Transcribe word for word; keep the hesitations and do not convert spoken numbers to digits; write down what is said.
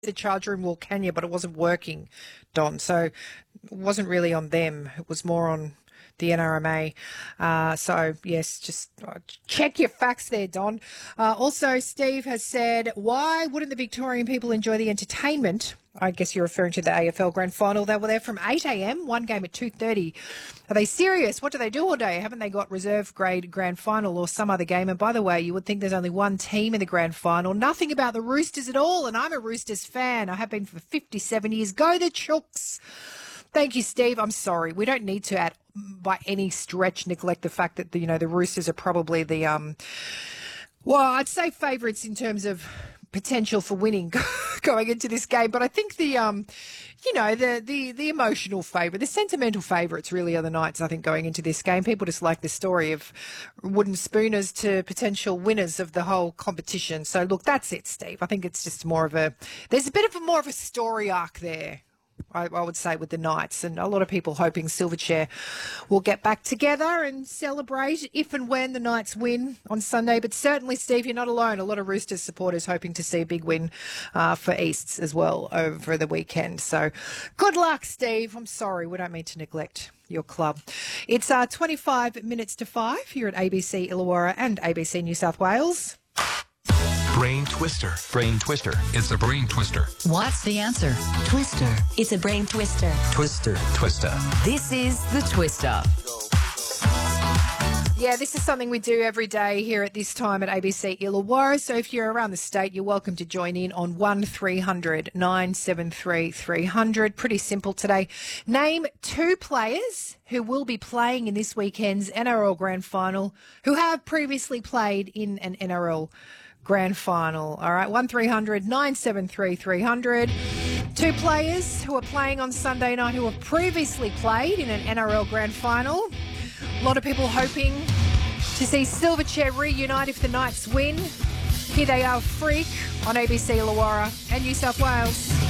the charge room wall, can you? But it wasn't working, Don. So it wasn't really on them. It was more on the N R M A. Uh, so, yes, just uh, check your facts there, Don. Uh, also, Steve has said, why wouldn't the Victorian people enjoy the entertainment? I guess you're referring to the A F L Grand Final. They were there from eight a.m, one game at two thirty. Are they serious? What do they do all day? Haven't they got reserve grade Grand Final or some other game? And by the way, you would think there's only one team in the Grand Final. Nothing about the Roosters at all, and I'm a Roosters fan. I have been for fifty-seven years. Go the Chooks! Thank you, Steve. I'm sorry. We don't need to, at by any stretch, neglect the fact that the, you know the Roosters are probably the um. Well, I'd say favourites in terms of potential for winning going into this game, but I think the um, you know the the the emotional favourite, the sentimental favourites really are the Knights. I think going into this game, people just like the story of wooden spooners to potential winners of the whole competition. So look, that's it, Steve. I think it's just more of a there's a bit of a more of a story arc there. I, I would say with the Knights, and a lot of people hoping Silverchair will get back together and celebrate if and when the Knights win on Sunday. But certainly, Steve, you're not alone. A lot of Roosters supporters hoping to see a big win uh, for Easts as well over the weekend. So good luck, Steve. I'm sorry, we don't mean to neglect your club. It's uh, twenty-five minutes to five here at A B C Illawarra and A B C New South Wales. Brain Twister. Brain Twister. It's a brain twister. What's the answer? Twister. It's a brain twister. Twister. Twister. This is the Twister. Yeah, this is something we do every day here at this time at A B C Illawarra. So if you're around the state, you're welcome to join in on one three hundred nine seven three three hundred. Pretty simple today. Name two players who will be playing in this weekend's N R L Grand Final who have previously played in an N R L Grand Final. All right, one three hundred nine seven three three hundred. Two players who are playing on Sunday night who have previously played in an N R L Grand Final. A lot of people hoping to see Silverchair reunite if the Knights win. Here they are, Freak on A B C Illawarra and New South Wales.